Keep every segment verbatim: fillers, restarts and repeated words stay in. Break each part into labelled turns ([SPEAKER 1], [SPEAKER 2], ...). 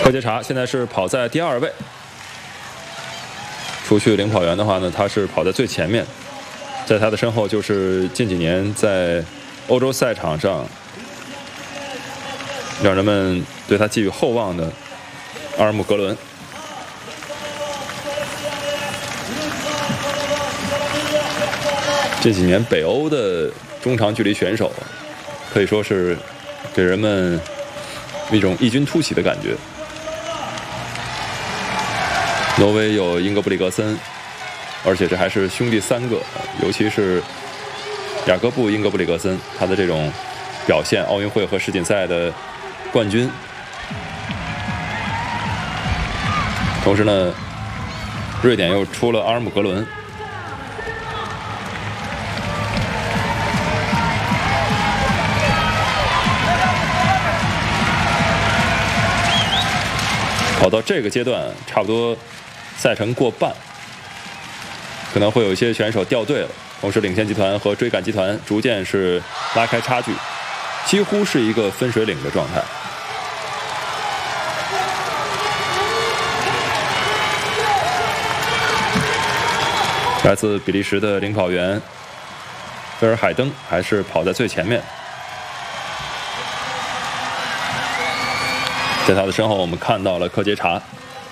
[SPEAKER 1] 柯洁查现在是跑在第二位，除去领跑员的话呢，他是跑在最前面，在他的身后就是近几年在欧洲赛场上让人们对他寄予厚望的阿尔姆格伦。这几年北欧的中长距离选手可以说是给人们一种异军突起的感觉。挪威有英格布里格森，而且这还是兄弟三个，尤其是雅各布·英格布里格森，他的这种表现，奥运会和世锦赛的冠军。同时呢，瑞典又出了阿尔姆格伦。跑到这个阶段，差不多赛程过半，可能会有一些选手掉队了。同时，领先集团和追赶集团逐渐是拉开差距，几乎是一个分水岭的状态。来自比利时的领跑员菲尔海登还是跑在最前面。在他的身后，我们看到了柯洁查。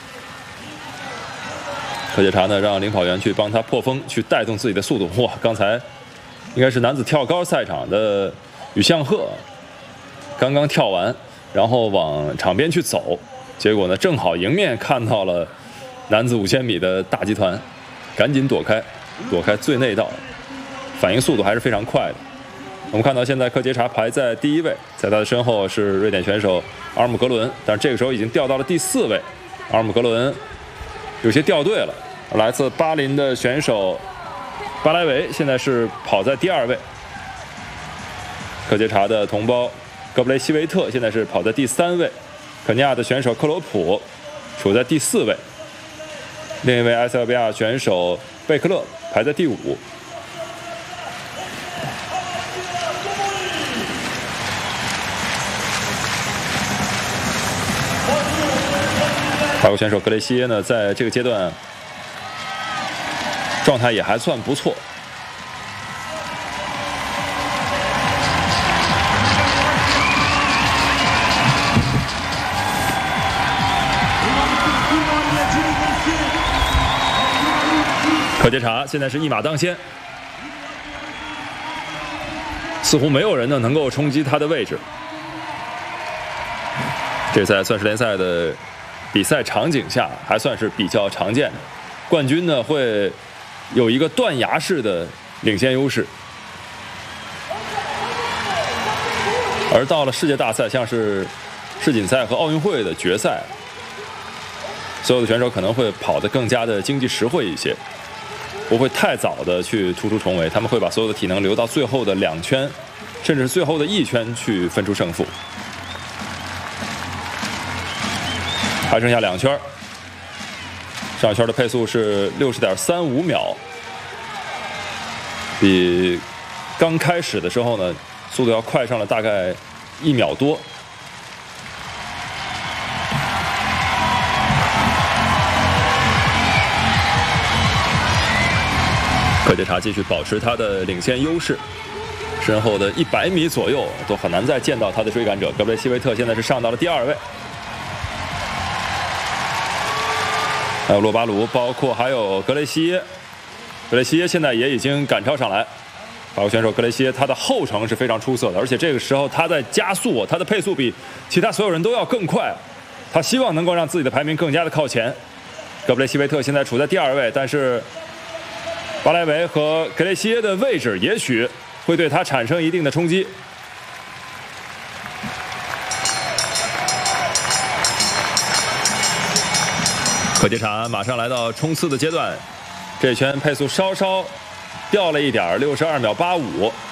[SPEAKER 1] 柯洁查呢，让领跑员去帮他破风，去带动自己的速度。哇，刚才应该是男子跳高赛场的宇向赫，刚刚跳完，然后往场边去走，结果呢，正好迎面看到了男子五千米的大集团，赶紧躲开，躲开最内道，反应速度还是非常快的。我们看到现在柯洁查排在第一位，在他的身后是瑞典选手阿尔姆格伦，但是这个时候已经掉到了第四位。阿尔姆格伦有些掉队了。来自巴林的选手巴莱维现在是跑在第二位。柯洁查的同胞格布雷西维特现在是跑在第三位，肯尼亚的选手克罗普处在第四位，另一位埃塞俄比亚选手贝克勒排在第五。法国选手格雷西耶呢，在这个阶段状态也还算不错。柯洁查现在是一马当先，似乎没有人呢能够冲击他的位置。这在钻石联赛的比赛场景下还算是比较常见的，冠军呢会有一个断崖式的领先优势，而到了世界大赛，像是世锦赛和奥运会的决赛，所有的选手可能会跑得更加的经济实惠一些，不会太早的去突出重围，他们会把所有的体能留到最后的两圈，甚至是最后的一圈去分出胜负。还剩下两圈，上圈的配速是六十点三五秒，比刚开始的时候呢，速度要快上了大概一秒多。柯洁查继续保持他的领先优势，身后的一百米左右都很难再见到他的追赶者。格布雷西维特现在是上到了第二位。还有洛巴卢，包括还有格雷西耶，格雷西耶现在也已经赶超上来。法国选手格雷西耶，他的后程是非常出色的，而且这个时候他在加速，他的配速比其他所有人都要更快。他希望能够让自己的排名更加的靠前。格布雷西维特现在处在第二位，但是巴莱维和格雷西耶的位置也许会对他产生一定的冲击。柯洁查马上来到冲刺的阶段，这圈配速稍稍掉了一点，六十二秒八五。